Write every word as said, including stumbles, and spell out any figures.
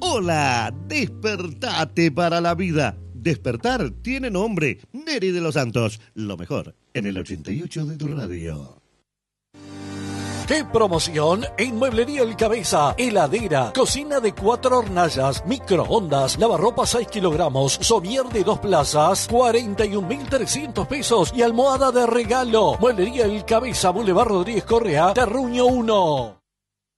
Hola, despertate para la vida. Despertar tiene nombre. Neri de los Santos. Lo mejor en el ochenta y ocho de tu radio. ¡Qué promoción! En Mueblería El Cabeza, heladera, cocina de cuatro hornallas, microondas, lavarropa seis kilogramos, somier de dos plazas, cuarenta y un mil trescientos pesos y almohada de regalo. Mueblería El Cabeza, Boulevard Rodríguez Correa, Terruño uno.